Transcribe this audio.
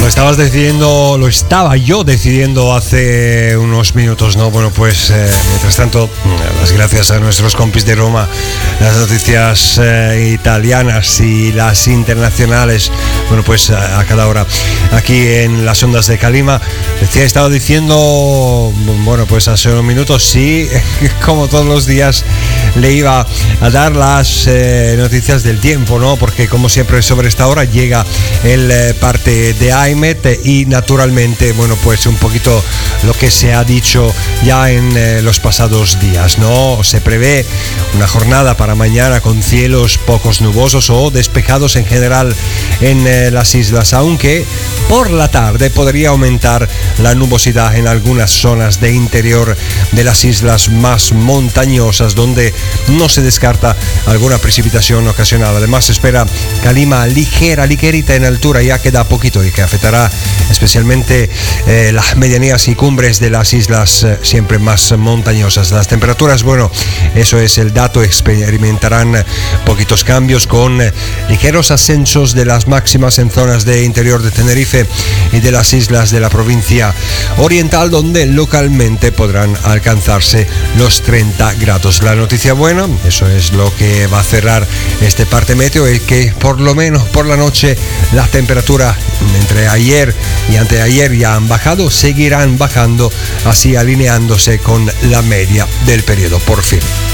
Lo estaba yo decidiendo hace unos minutos, ¿no? Bueno, pues mientras tanto, las gracias a nuestros compis de Roma, las noticias italianas y las internacionales, bueno, pues a cada hora aquí en las ondas de Calima. Estaba diciendo, bueno, pues hace unos minutos, sí, como todos los días le iba a dar las noticias del tiempo, ¿no? Porque como siempre sobre esta hora llega el parte de AIMET y naturalmente, bueno, pues un poquito lo que se ha dicho ya en los pasados días, ¿no? Se prevé una jornada para mañana con cielos pocos nubosos o despejados en general en las islas, aunque por la tarde podría aumentar la nubosidad en algunas zonas de interior de las islas más montañosas, donde no se descarta alguna precipitación ocasional. Además se espera calima ligerita en altura, ya queda poquito, y que afectará especialmente las medianías y cumbres de las islas siempre más montañosas. Las temperaturas, bueno, eso es el dato, experimentarán poquitos cambios con ligeros ascensos de las máximas en zonas de interior de Tenerife y de las islas de la provincia oriental, donde localmente podrán alcanzarse los 30 grados. La noticia buena, eso es lo que va a cerrar este parte meteo, es que por lo menos por la noche la temperatura entre ayer y anteayer ya han bajado, seguirán bajando, así alineándose con la media del periodo por fin.